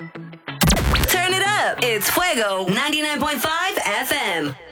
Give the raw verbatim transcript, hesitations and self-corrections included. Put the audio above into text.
Turn it up. It's Fuego ninety-nine point five F M.